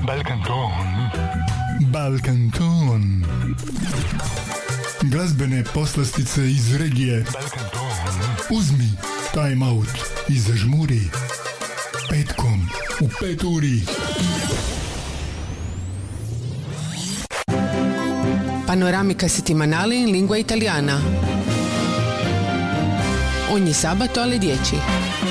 Balkanton. Balkanton. Glazbene poslastice iz regije. Balkanton. Uzmi time out i zažmuri. Petkom u 5 uri. Panoramica settimanale in lingua italiana. Ogni sabato alle 10.